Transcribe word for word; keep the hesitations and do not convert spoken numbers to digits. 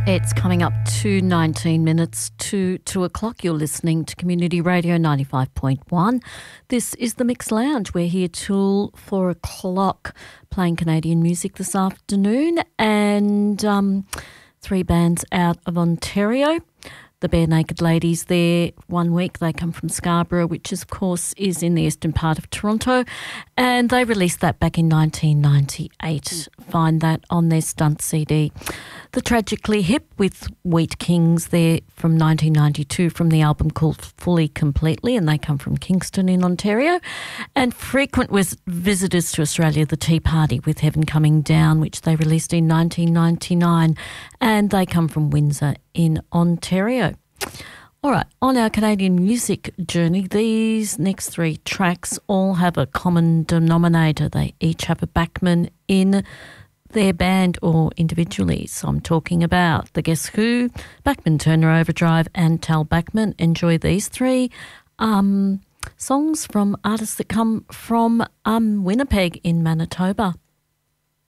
It's coming up to nineteen minutes to two o'clock. You're listening to Community Radio ninety-five point one. This is the Mix Lounge. We're here till four o'clock playing Canadian music this afternoon, and um, three bands out of Ontario. The Bare Naked Ladies there one week. They come from Scarborough, which of course is in the eastern part of Toronto, and they released that back in nineteen ninety-eight. Find that on their Stunt C D. The Tragically Hip with Wheat Kings there from nineteen ninety-two from the album called Fully Completely, and they come from Kingston in Ontario. And frequent was visitors to Australia, the Tea Party with Heaven Coming Down, which they released in nineteen ninety-nine, and they come from Windsor in Ontario. All right, on our Canadian music journey, these next three tracks all have a common denominator. They each have a backman in their band or individually. So I'm talking about the Guess Who, Bachman Turner Overdrive and Tal Bachman. Enjoy these three um, songs from artists that come from um, Winnipeg in Manitoba.